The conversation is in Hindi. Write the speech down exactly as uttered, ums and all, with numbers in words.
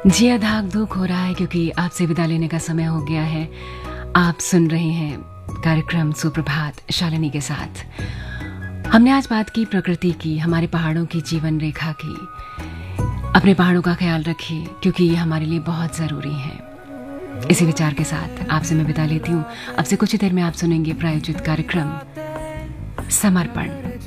जी धाक धूक हो रहा है क्योंकि आपसे विदा लेने का समय हो गया है। आप सुन रहे हैं कार्यक्रम सुप्रभात शालिनी के साथ। हमने आज बात की प्रकृति की, हमारे पहाड़ों की जीवन रेखा की। अपने पहाड़ों का ख्याल रखिए क्योंकि ये हमारे लिए बहुत ज़रूरी है। इसी विचार के साथ आपसे मैं विदा लेती हूँ। अब से कुछ ही देर में आप सुनेंगे प्रायोजित कार्यक्रम समर्पण।